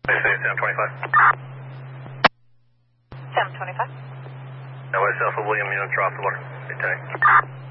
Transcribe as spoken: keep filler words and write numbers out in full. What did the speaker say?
seven twenty-five. seven twenty-five. That was Alpha William, units are off the water. Good day.